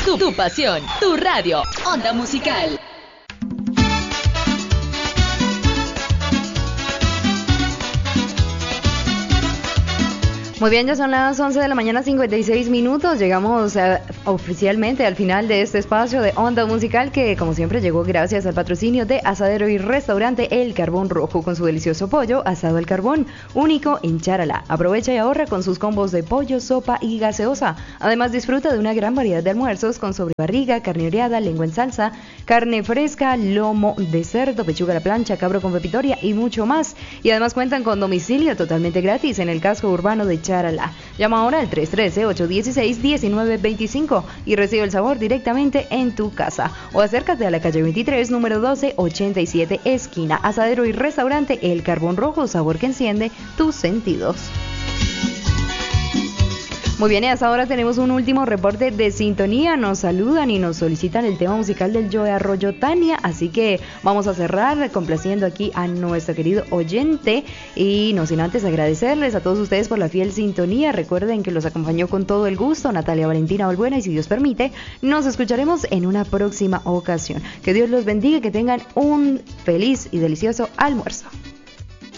Tu pasión, tu radio, Onda Musical. Muy bien, ya son las 11 de la mañana, 56 minutos. Llegamos oficialmente al final de este espacio de Onda Musical que, como siempre, llegó gracias al patrocinio de Asadero y Restaurante El Carbón Rojo con su delicioso pollo asado al carbón, único en Charalá. Aprovecha y ahorra con sus combos de pollo, sopa y gaseosa. Además, disfruta de una gran variedad de almuerzos con sobrebarriga, carne oreada, lengua en salsa, carne fresca, lomo de cerdo, pechuga a la plancha, cabro con pepitoria y mucho más. Y además cuentan con domicilio totalmente gratis en el casco urbano de Charalá. Llama ahora al 313-816-1925 y recibe el sabor directamente en tu casa. O acércate a la calle 23, número 1287, esquina Asadero y Restaurante El Carbón Rojo, sabor que enciende tus sentidos. Muy bien, y hasta ahora tenemos un último reporte de sintonía. Nos saludan y nos solicitan el tema musical del Joe Arroyo, Tania. Así que vamos a cerrar complaciendo aquí a nuestro querido oyente. Y no sin antes agradecerles a todos ustedes por la fiel sintonía. Recuerden que los acompañó con todo el gusto Natalia Valentina Balbuena. Y si Dios permite, nos escucharemos en una próxima ocasión. Que Dios los bendiga y que tengan un feliz y delicioso almuerzo.